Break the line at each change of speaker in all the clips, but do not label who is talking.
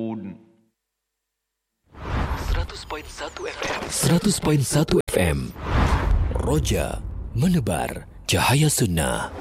100.1 FM 100.1 FM Roja menebar cahaya sunnah.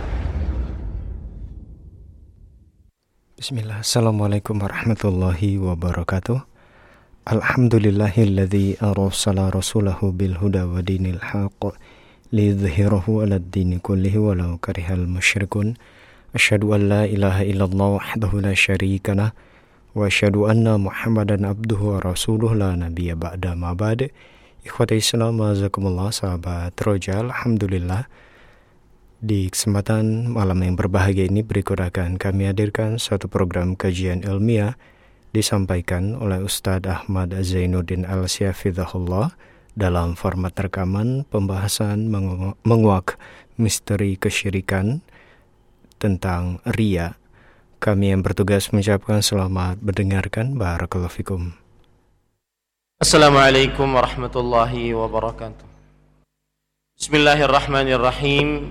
Bismillah. Assalamualaikum warahmatullahi wabarakatuh. Alhamdulillahilladzi arsala rasulahu bil huda wa dinil haqq liyudhhirahu 'alad dini kullihi walau karihal musyrikun. Asyhadu an la ilaha illallah wahdahu la syarika lah wa asyhadu anna Muhammadan abduhu wa rasuluh la nabiyya ba'da ma ba'd. Ikhwati Islam, jazakumullah, sahabat Roja. Alhamdulillah, di kesempatan malam yang berbahagia ini berikut akan kami hadirkan satu program kajian ilmiah disampaikan oleh Ustadz Ahmad Zainuddin Al-Syafidhahullah dalam format rekaman pembahasan menguak misteri kesyirikan tentang riya. Kami yang bertugas mengucapkan selamat mendengarkan. Barakallahu fikum.
Assalamualaikum warahmatullahi wabarakatuh. Bismillahirrahmanirrahim.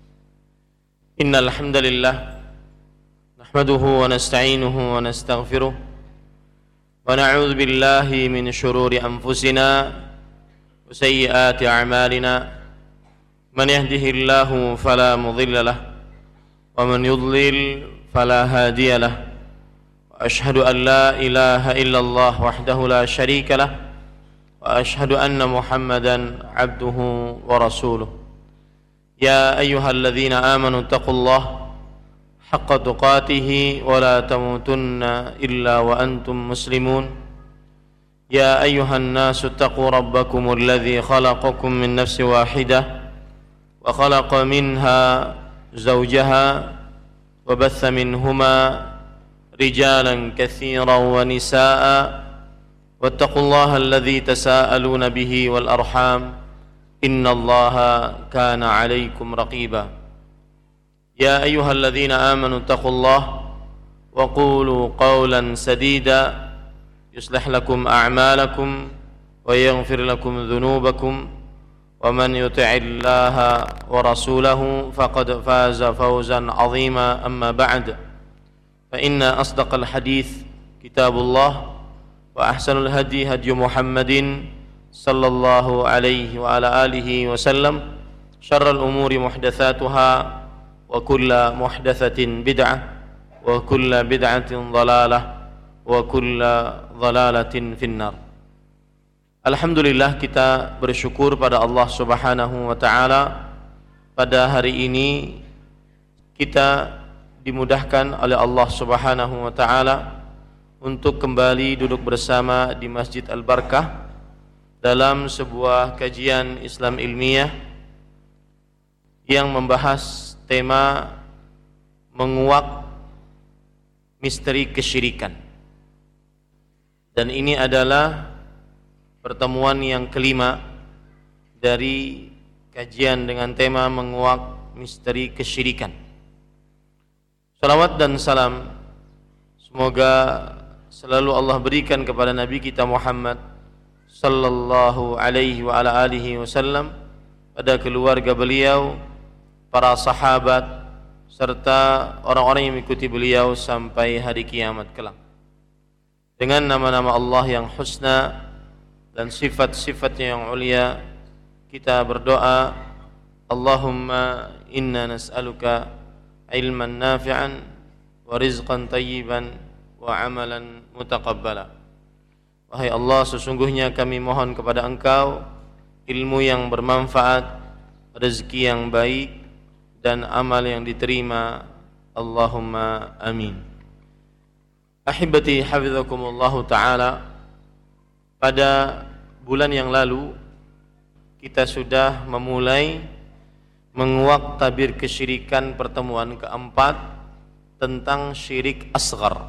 Innal hamdalillah nahmaduhu wa nasta'inuhu wa nastaghfiruh wa na'udzu billahi min shururi anfusina wa sayyiati a'malina. Man yahdihillahu fala mudilla lahu wa man yudlil فلا هادي له وأشهد أن لا إله إلا الله وحده لا شريك له وأشهد أن محمدا عبده ورسوله. يا أيها الذين آمنوا اتقوا الله حق تقاته ولا تموتن إلا وأنتم مسلمون. يا أيها الناس اتقوا ربكم الذي خلقكم من نفس واحدة وخلق منها زوجها وبث منهما رجالا كثيرا ونساء واتقوا الله الذي تساءلون به والأرحام إن الله كان عليكم رقيبا. يا أيها الذين آمنوا اتقوا الله وقولوا قولا سديدا يصلح لكم أعمالكم ويغفر لكم ذنوبكم ومن يطع الله ورسوله فقد فاز فوزا عظيما. أما بعد فإن أصدق الحديث كتاب الله وأحسن الهدي هدي محمد صلى الله عليه وعلى آله وسلم. شر الأمور محدثاتها وكل محدثة بدعة وكل بدعة ضلالة وكل ضلالة في النار. Alhamdulillah, kita bersyukur pada Allah Subhanahu wa ta'ala. Pada hari ini kita dimudahkan oleh Allah Subhanahu wa ta'ala untuk kembali duduk bersama di Masjid Al-Barkah dalam sebuah kajian Islam ilmiah yang membahas tema menguak misteri kesyirikan. Dan ini adalah pertemuan yang kelima dari kajian dengan tema menguak misteri kesyirikan. Salawat dan salam semoga selalu Allah berikan kepada Nabi kita Muhammad sallallahu alaihi wa ala alihi wasallam, pada keluarga beliau, para sahabat, serta orang-orang yang mengikuti beliau sampai hari kiamat kelak. Dengan nama-nama Allah yang husna dan sifat-sifatnya yang ulia, kita berdoa, Allahumma inna nas'aluka ilman nafi'an wa rizqan tayyiban wa amalan mutaqabbala. Wahai Allah, sesungguhnya kami mohon kepada Engkau ilmu yang bermanfaat, rezeki yang baik, dan amal yang diterima. Allahumma amin. Ahibati hafizakumullahu ta'ala, pada bulan yang lalu kita sudah memulai menguak tabir kesyirikan pertemuan keempat tentang syirik asghar.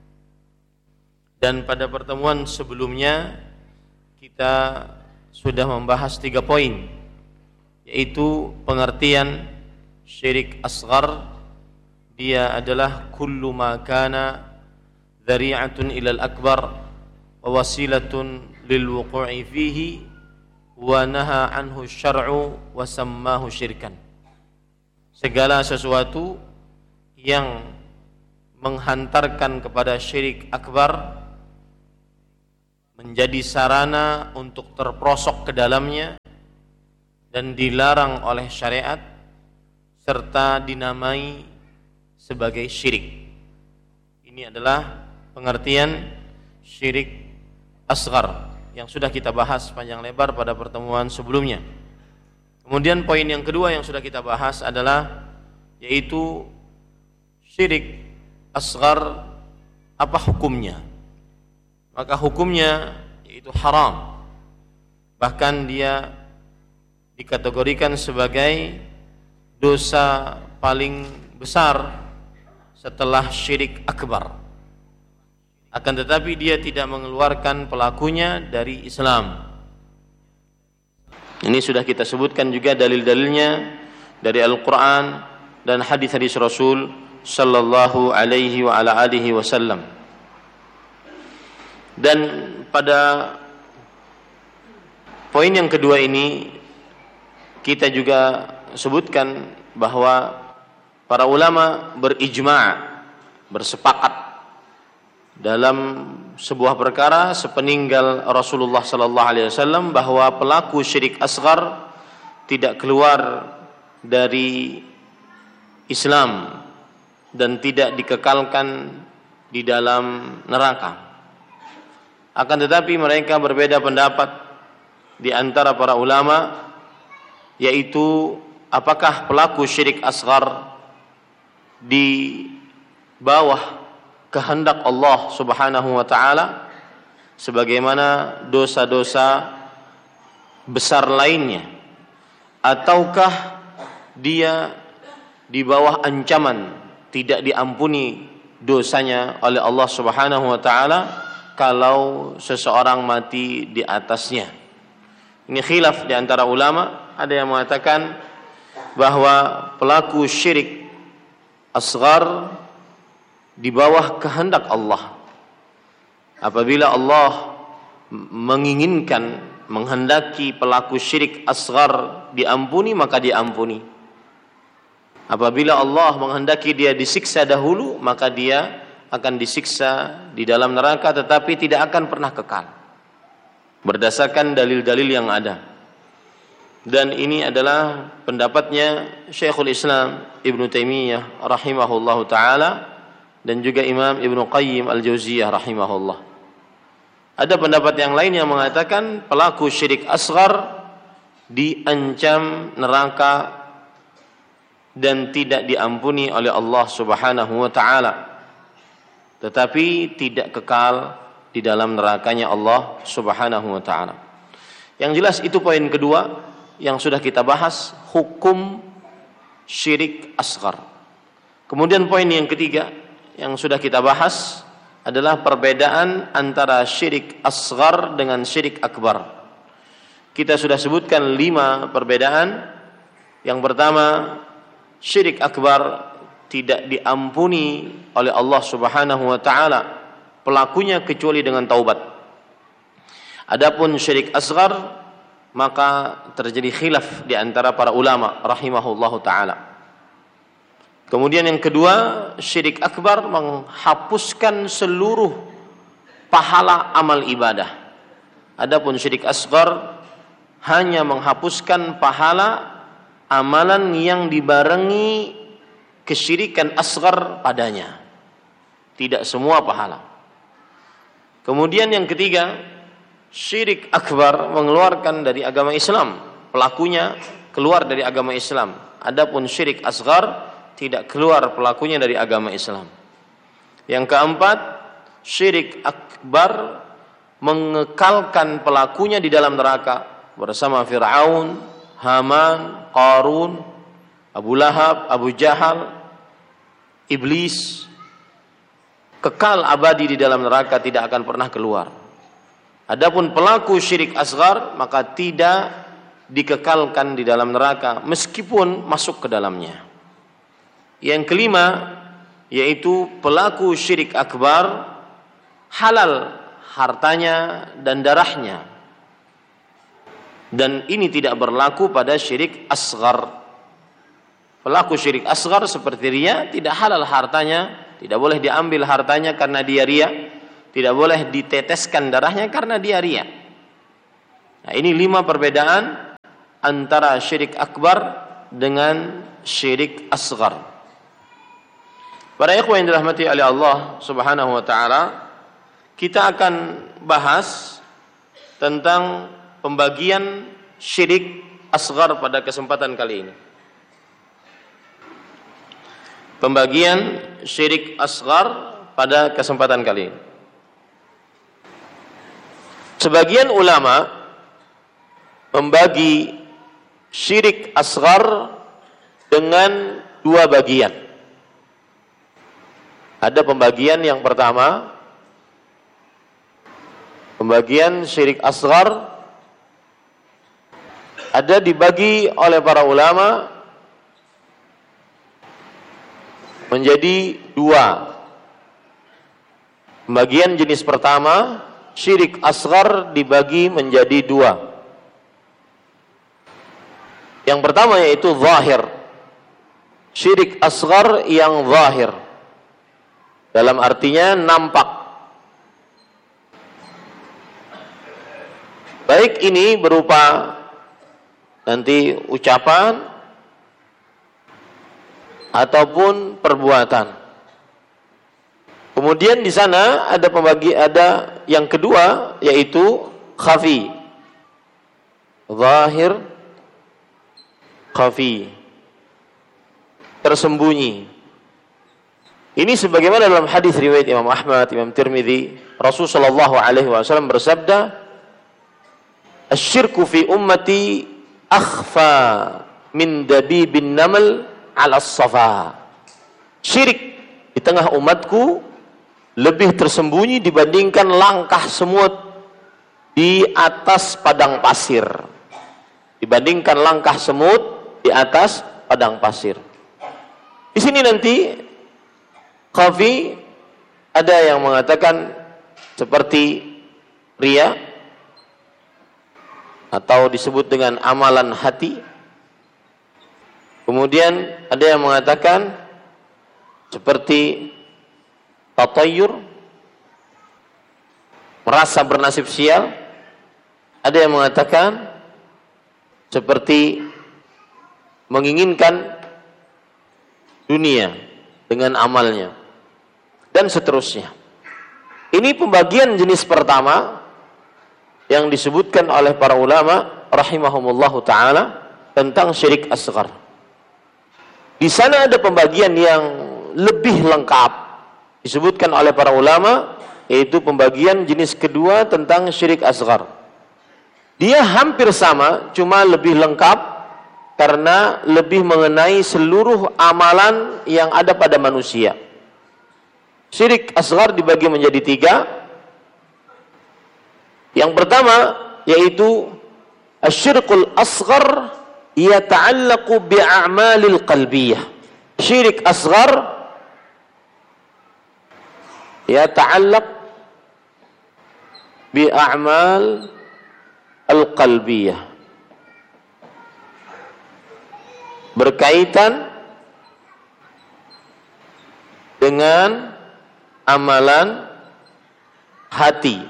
Dan pada pertemuan sebelumnya kita sudah membahas 3 poin, yaitu pengertian syirik asghar. Dia adalah kullu ma kana dzari'atun ilal akbar wa wasilatun lil wuqu'i fihi wa naha anhu syar'u wa sammahu syirkan. Segala sesuatu yang menghantarkan kepada syirik akbar, menjadi sarana untuk terprosok ke dalamnya dan dilarang oleh syariat, serta dinamai sebagai syirik. Ini adalah pengertian syirik asghar yang sudah kita bahas panjang lebar pada pertemuan sebelumnya. Kemudian poin yang kedua yang sudah kita bahas adalah yaitu syirik asghar, apa hukumnya? Maka hukumnya yaitu haram. Bahkan dia dikategorikan sebagai dosa paling besar setelah syirik akbar. Akan tetapi dia tidak mengeluarkan pelakunya dari Islam. Ini sudah kita sebutkan juga dalil-dalilnya dari Al-Quran dan hadis-hadis Rasul sallallahu alaihi wa ala alihi wasallam. Dan pada poin yang kedua ini kita juga sebutkan bahwa para ulama berijma', bersepakat dalam sebuah perkara sepeninggal Rasulullah sallallahu alaihi wasallam bahwa pelaku syirik asghar tidak keluar dari Islam dan tidak dikekalkan di dalam neraka. Akan tetapi mereka berbeda pendapat di antara para ulama, yaitu apakah pelaku syirik asghar di bawah kehendak Allah Subhanahu wa taala sebagaimana dosa-dosa besar lainnya, ataukah dia di bawah ancaman tidak diampuni dosanya oleh Allah Subhanahu wa taala kalau seseorang mati di atasnya. Ini khilaf di antara ulama. Ada yang mengatakan bahwa pelaku syirik asghar di bawah kehendak Allah. Apabila Allah menginginkan, menghendaki pelaku syirik asghar diampuni, maka diampuni. Apabila Allah menghendaki dia disiksa dahulu, maka dia akan disiksa di dalam neraka tetapi tidak akan pernah kekal, berdasarkan dalil-dalil yang ada. Dan ini adalah pendapatnya Syekhul Islam Ibnu Taimiyah rahimahullahu taala dan juga Imam Ibnu Qayyim Al-Jauziyah rahimahullah. Ada pendapat yang lain yang mengatakan pelaku syirik asghar diancam neraka dan tidak diampuni oleh Allah Subhanahu wa taala, tetapi tidak kekal di dalam nerakanya Allah Subhanahu wa taala. Yang jelas itu poin kedua yang sudah kita bahas, hukum syirik asghar. Kemudian poin yang ketiga yang sudah kita bahas adalah perbedaan antara syirik asghar dengan syirik akbar. Kita sudah sebutkan 5 perbedaan. Yang pertama, syirik akbar tidak diampuni oleh Allah Subhanahu wa taala pelakunya kecuali dengan taubat. Adapun syirik asghar maka terjadi khilaf di antara para ulama rahimahullahu taala. Kemudian yang kedua, syirik akbar menghapuskan seluruh pahala amal ibadah. Adapun syirik asghar hanya menghapuskan pahala amalan yang dibarengi kesyirikan asghar padanya, tidak semua pahala. Kemudian yang ketiga, syirik akbar mengeluarkan dari agama Islam, pelakunya keluar dari agama Islam. Adapun syirik asghar tidak keluar pelakunya dari agama Islam. Yang keempat, syirik akbar mengekalkan pelakunya di dalam neraka bersama Fir'aun, Haman, Qarun, Abu Lahab, Abu Jahal, Iblis, kekal abadi di dalam neraka, tidak akan pernah keluar. Adapun pelaku syirik asghar maka tidak dikekalkan di dalam neraka meskipun masuk ke dalamnya. Yang kelima, yaitu pelaku syirik akbar halal hartanya dan darahnya, dan ini tidak berlaku pada syirik asghar. Pelaku syirik asghar seperti riya tidak halal hartanya tidak boleh diambil hartanya karena dia riya, tidak boleh diteteskan darahnya karena dia riya. Nah, ini 5 perbedaan antara syirik akbar dengan syirik asghar. Para ikhwan yang dirahmati oleh Allah Subhanahu wa taala, kita akan bahas tentang pembagian syirik asghar pada kesempatan kali ini. Pembagian syirik asghar pada kesempatan kali ini. Sebagian ulama membagi syirik asghar dengan 2 bagian. Ada pembagian yang pertama, pembagian syirik asghar ada dibagi oleh para ulama menjadi 2. Pembagian jenis pertama, syirik asghar dibagi menjadi 2. Yang pertama yaitu zahir. Syirik asghar yang zahir. Dalam artinya nampak. Baik ini berupa nanti ucapan ataupun perbuatan. Kemudian di sana ada yang kedua yaitu khafi. Zahir khafi. Tersembunyi. Ini sebagaimana dalam hadis riwayat Imam Ahmad, Imam Tirmidzi, Rasulullah sallallahu alaihi wasallam bersabda, "Asy-syirku fi ummati akhfa min dabibin naml 'ala as-safa." Syirik di tengah umatku lebih tersembunyi dibandingkan langkah semut di atas padang pasir. Dibandingkan langkah semut di atas padang pasir. Di sini nanti khafi ada yang mengatakan seperti riya atau disebut dengan amalan hati. Kemudian ada yang mengatakan seperti tatayyur, merasa bernasib sial. Ada yang mengatakan seperti menginginkan dunia dengan amalnya, dan seterusnya. Ini pembagian jenis pertama yang disebutkan oleh para ulama rahimahumullahu taala tentang syirik asghar. Di sana ada pembagian yang lebih lengkap disebutkan oleh para ulama, yaitu pembagian jenis kedua tentang syirik asghar. Dia hampir sama, cuma lebih lengkap karena lebih mengenai seluruh amalan yang ada pada manusia. Syirik asghar dibagi menjadi 3. Yang pertama yaitu asyirkul asghar yata'allaqu bi'a'malil qalbiyah. Syirik asghar yata'allaq bi'a'mal al-qalbiyah, berkaitan dengan amalan hati.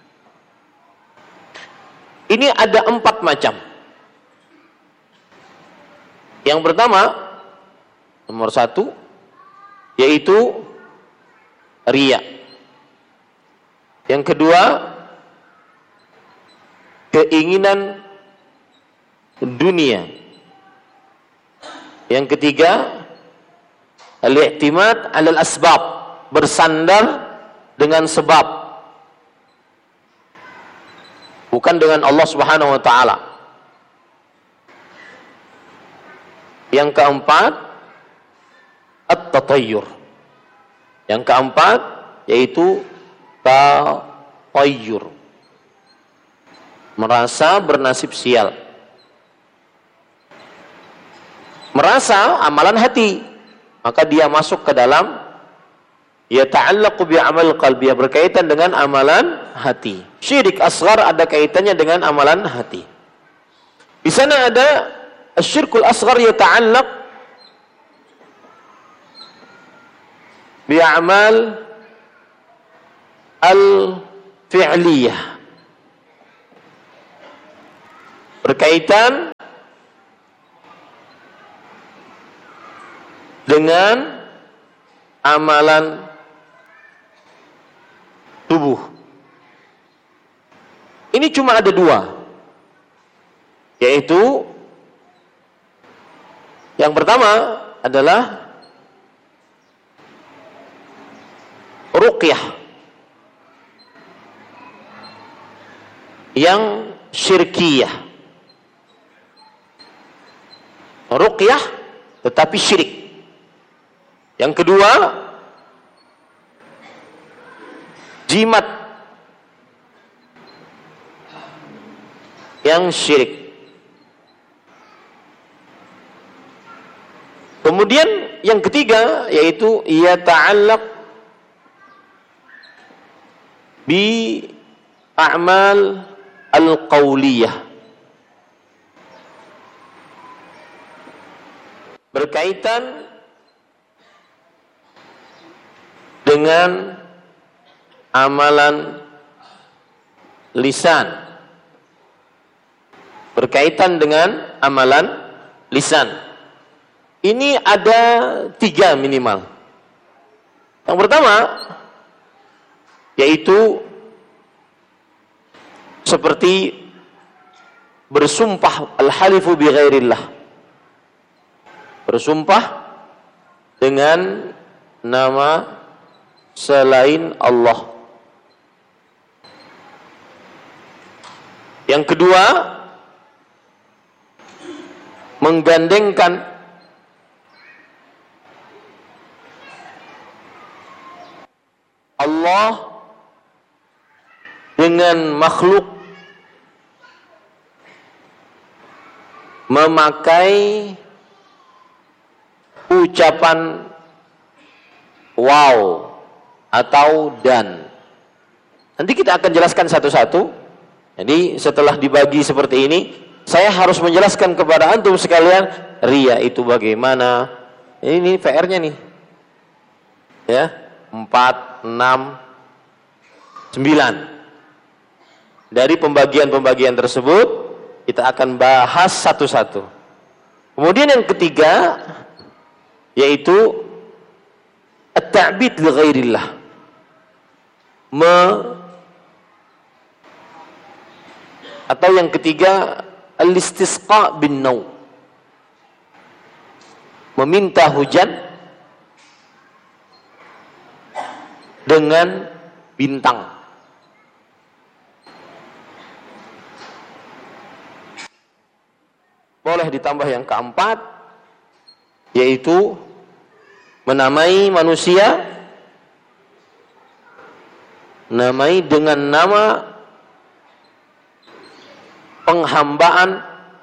Ini ada 4 macam. Yang pertama, nomor 1, yaitu riya. Yang kedua, keinginan dunia. Yang ketiga, al-i'timad 'alal asbab, bersandar dengan sebab, bukan dengan Allah Subhanahu wa taala. Yang keempat, at-tatayyur. Yang keempat yaitu tatayyur, merasa bernasib sial. Merasa amalan hati, maka dia masuk ke dalam yata'allaqu bi'amal qalbiyah, berkaitan dengan amalan hati. Syirik asghar ada kaitannya dengan amalan hati. Di sana ada asyirkul asghar yata'allaq bi'amal al-fi'liyah, berkaitan dengan amalan tubuh. Ini cuma ada dua, yaitu yang pertama adalah ruqyah yang syirkiyah. Ruqyah tetapi syirik. Yang kedua, jimat yang syirik. Kemudian yang ketiga yaitu ia ta'allaq bi a'mal al-qawliyah, berkaitan dengan amalan lisan, berkaitan dengan amalan lisan. Ini ada 3 minimal. Yang pertama yaitu seperti bersumpah al-halifu bi ghairillah, bersumpah dengan nama selain Allah. Yang kedua, menggandengkan Allah dengan makhluk, memakai ucapan wow atau dan. Nanti kita akan jelaskan satu-satu. Jadi setelah dibagi seperti ini, saya harus menjelaskan kepada antum sekalian riya itu bagaimana. Ini PR-nya nih. Ya, 4, 6, 9. Dari pembagian-pembagian tersebut kita akan bahas satu-satu. Kemudian yang ketiga yaitu at-ta'bid li ghairillah, atau yang ketiga al-istisqa bin naw, meminta hujan dengan bintang. Boleh ditambah yang keempat, yaitu menamai manusia, namai dengan nama penghambaan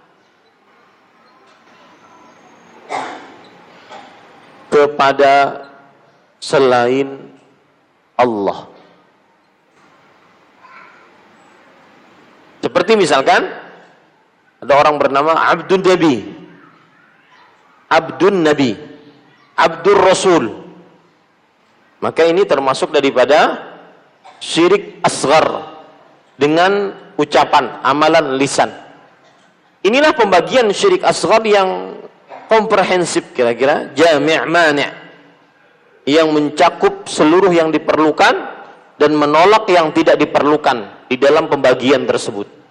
kepada selain Allah. Seperti misalkan ada orang bernama Abdun Nabi, Abdun Nabi, Abdur Rasul. Maka ini termasuk daripada syirik asghar dengan ucapan, amalan lisan. Inilah pembagian syirik asghar yang komprehensif, kira-kira jami' mani', yang mencakup seluruh yang diperlukan dan menolak yang tidak diperlukan di dalam pembagian tersebut.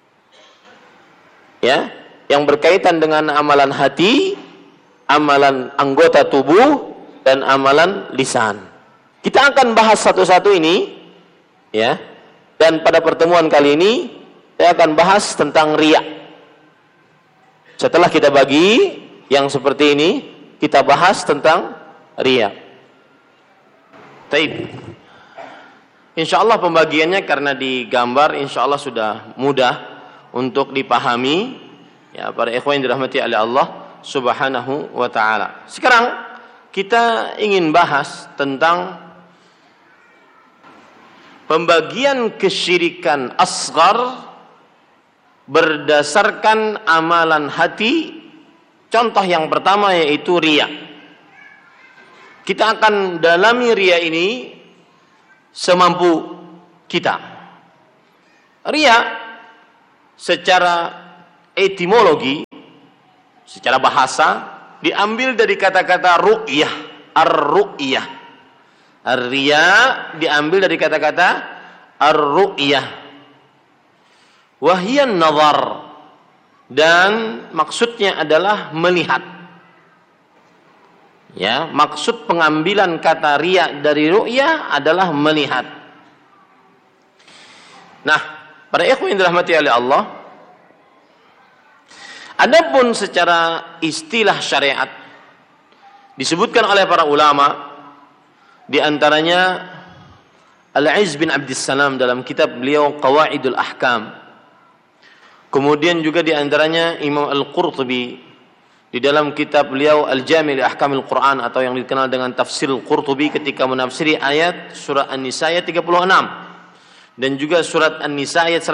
Ya, yang berkaitan dengan amalan hati, amalan anggota tubuh, dan amalan lisan. Kita akan bahas satu-satu ini, ya. Dan pada pertemuan kali ini saya akan bahas tentang riya. Setelah kita bagi yang seperti ini, kita bahas tentang riya. Taib. Insyaallah pembagiannya karena digambar, insyaallah sudah mudah untuk dipahami, ya, para ikhwan yang dirahmati oleh Allah Subhanahu wa taala. Sekarang kita ingin bahas tentang pembagian kesyirikan asghar berdasarkan amalan hati. Contoh yang pertama yaitu riya. kita akan dalami riya ini semampu kita. Riya secara etimologi, secara bahasa diambil dari kata-kata ru'yah, ar-ru'yah. Ar-riya diambil dari kata-kata ar-ru'yah. Wahyan nazar, dan maksudnya adalah melihat. Ya, maksud pengambilan kata riya dari ru'yah adalah melihat. Nah, para ikhwan yang dirahmati oleh Allah, adapun secara istilah syariat disebutkan oleh para ulama, di antaranya Al-Izz bin Abdissalam dalam kitab beliau Qawaidul Ahkam. Kemudian juga di antaranya Imam Al-Qurtubi di dalam kitab beliau Al-Jami' li Ahkamil Quran, atau yang dikenal dengan tafsir Al-Qurtubi ketika menafsiri ayat surah An-Nisa ayat 36 dan juga surat An-Nisa ayat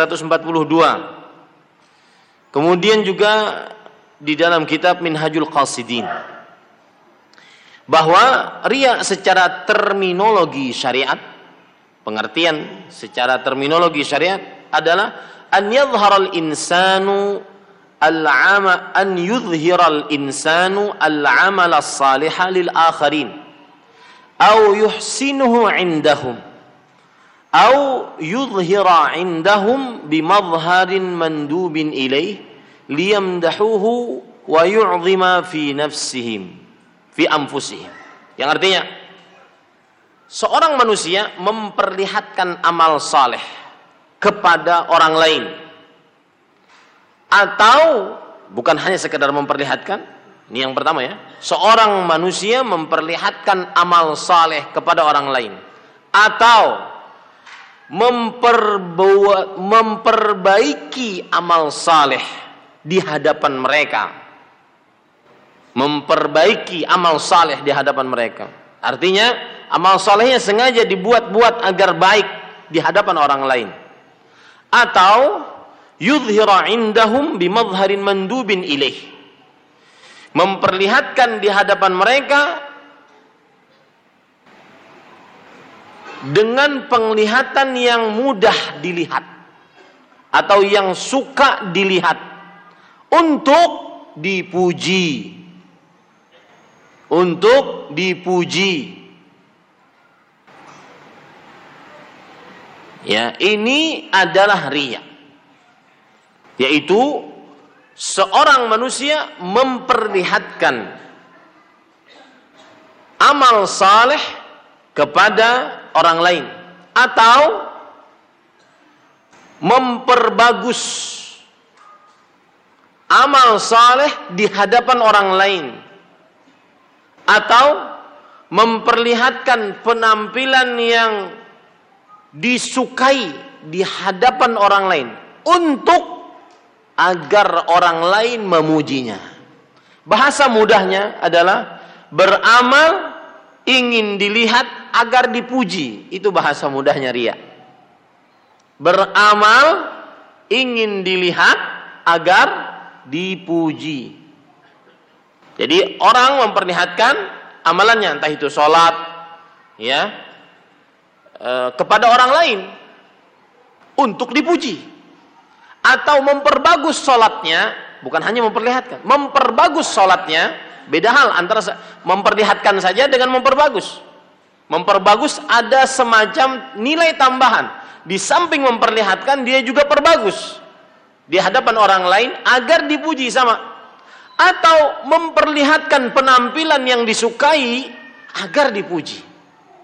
142. Kemudian juga di dalam kitab Minhajul Qasidin, bahwa riya secara terminologi syariat, pengertian secara terminologi syariat adalah an yadhharal insanu al-'ama, an yudhhiral insanu al-'amala as-saliha lil akharin aw yuhsinuhu 'indahum aw yudhhira 'indahum bimadhharin mandubin ilaih liyamdahuhu wa yu'dhima fi nafsihim fi anfusihim. Yang artinya seorang manusia memperlihatkan amal saleh kepada orang lain, atau bukan hanya sekedar memperlihatkan. Ini yang pertama ya, seorang manusia memperlihatkan amal saleh kepada orang lain, atau memperbaiki amal saleh di hadapan mereka. Memperbaiki amal saleh di hadapan mereka, artinya amal salehnya sengaja dibuat-buat agar baik di hadapan orang lain, atau yudhira indahum bimadhharin mandubin ilaih, memperlihatkan di hadapan mereka dengan penglihatan yang mudah dilihat atau yang suka dilihat untuk dipuji, untuk dipuji. Ya, ini adalah riya, yaitu seorang manusia memperlihatkan amal saleh kepada orang lain, atau memperbagus amal saleh di hadapan orang lain, atau memperlihatkan penampilan yang disukai di hadapan orang lain untuk agar orang lain memujinya. Bahasa mudahnya adalah beramal ingin dilihat agar dipuji. Itu bahasa mudahnya riya. Beramal ingin dilihat agar dipuji. Jadi orang memperlihatkan amalannya, entah itu sholat, ya, kepada orang lain untuk dipuji, atau memperbagus sholatnya, bukan hanya memperlihatkan, memperbagus sholatnya. Beda hal antara memperlihatkan saja dengan memperbagus. Memperbagus ada semacam nilai tambahan, di samping memperlihatkan dia juga perbagus di hadapan orang lain agar dipuji sama, atau memperlihatkan penampilan yang disukai agar dipuji.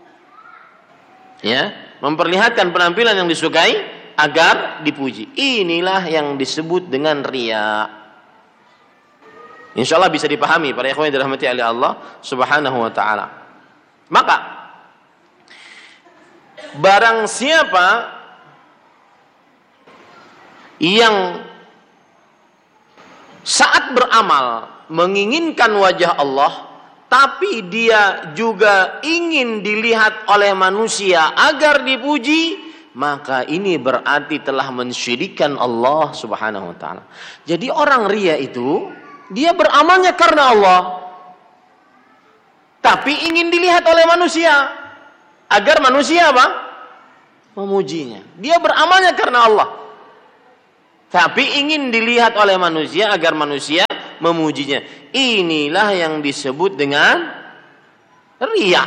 Ya, memperlihatkan penampilan yang disukai agar dipuji. Inilah yang disebut dengan riya. Insyaallah bisa dipahami para ikhwan yang dirahmati oleh Allah Subhanahu wa taala. Maka barang siapa yang saat beramal menginginkan wajah Allah, tapi dia juga ingin dilihat oleh manusia agar dipuji, maka ini berarti telah mensyirikkan Allah Subhanahu wa taala. Jadi orang riya itu dia beramalnya karena Allah, tapi ingin dilihat oleh manusia agar manusia apa? Memujinya. Dia beramalnya karena Allah, tapi ingin dilihat oleh manusia agar manusia memujinya. Inilah yang disebut dengan riya.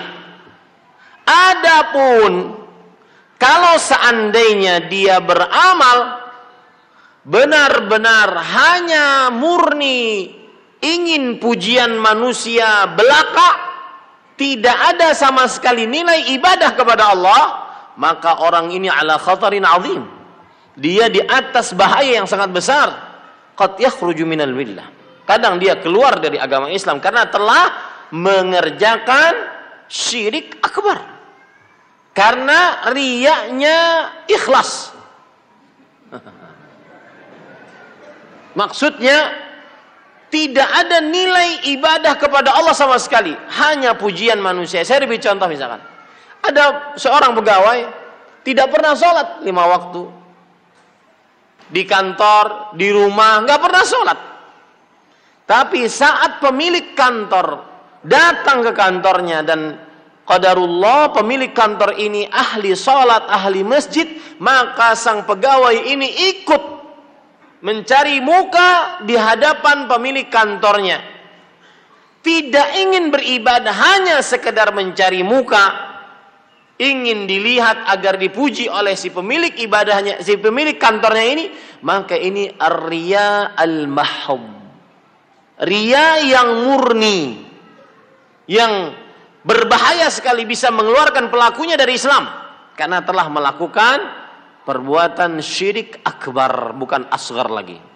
Adapun kalau seandainya dia beramal benar-benar hanya murni ingin pujian manusia belaka, tidak ada sama sekali nilai ibadah kepada Allah, maka orang ini ala khatarin azim. Dia di atas bahaya yang sangat besar. Qad yakhruju minal millah. Kadang dia keluar dari agama Islam karena telah mengerjakan syirik akbar. Karena riyanya ikhlas. Maksudnya tidak ada nilai ibadah kepada Allah sama sekali, hanya pujian manusia. Saya beri contoh, misalkan ada seorang pegawai tidak pernah sholat 5 waktu, di kantor, di rumah nggak pernah sholat. Tapi saat pemilik kantor datang ke kantornya dan qadarullah pemilik kantor ini ahli sholat, ahli masjid, maka sang pegawai ini ikut mencari muka di hadapan pemilik kantornya. Tidak ingin beribadah, hanya sekedar mencari muka, ingin dilihat agar dipuji oleh si pemilik ibadahnya, si pemilik kantornya ini, maka ini ar-riya al-mahab, riya yang murni, yang berbahaya sekali, bisa mengeluarkan pelakunya dari Islam karena telah melakukan perbuatan syirik akbar, bukan asghar lagi.